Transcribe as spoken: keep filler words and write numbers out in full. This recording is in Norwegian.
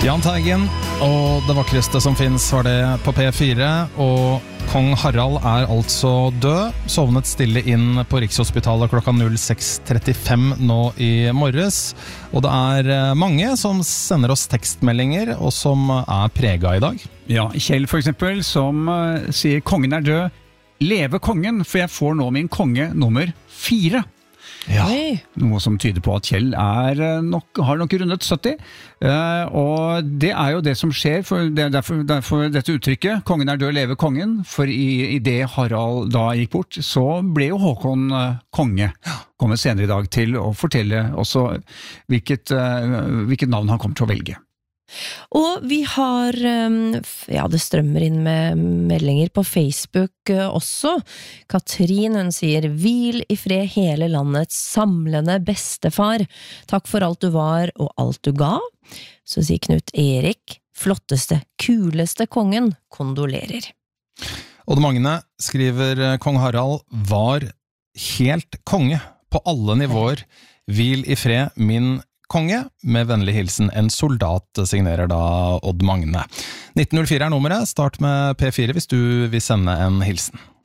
Jahn Teigen, og det vakreste som finnes var det på P fire, og kong Harald er altså død, sovnet stille inn på Rikshospitalet klokka seks trettifem nå i morges, og det er mange som sender oss tekstmeldinger, og som er preget i dag. Ja, Kjell for eksempel, som uh, sier kongen er død, leve kongen, for jeg får nå min konge nummer fire. Ja. Noe som tyder på at Kjell er nok, har nok rundet sytti, uh, og det er jo det som skjer, for det er derfor, derfor dette uttrykket, kongen er død, leve kongen, for i, i det Harald da gikk bort, så ble jo Håkon uh, konge, kommer senere i dag til å fortelle også hvilket, uh, hvilket navn han kommer til å velge. Og vi har, ja det strømmer inn med meldinger på Facebook også. Katrin, hun sier, hvil i fred hele landets samlende bestefar. Takk for alt du var og alt du ga. Så sier Knut Erik, flotteste, kuleste kongen, kondolerer. Odd Magne skriver, kong Harald var helt konge på alle nivåer. Hvil i fred, min konge, med vennlig hilsen en soldat, signerer da Odd Magne. nitten null fire er nummeret, start med P fire hvis du vil sende en hilsen.